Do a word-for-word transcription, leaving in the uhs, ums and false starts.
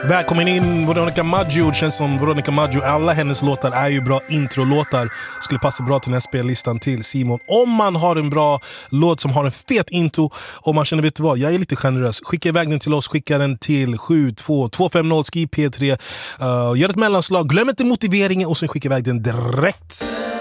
Välkommen in Veronica Maggio. Det känns som Veronica Maggio, alla hennes låtar är ju bra introlåtar. Skulle passa bra till den här spellistan till Simon. Om man har en bra låt som har en fet intro och man känner, vet du vad, jag är lite generös. Skicka iväg den till oss, skicka den till sju två två fem noll ski P tre. Uh, gör ett mellanslag, glöm inte motiveringen och sen skicka iväg den direkt.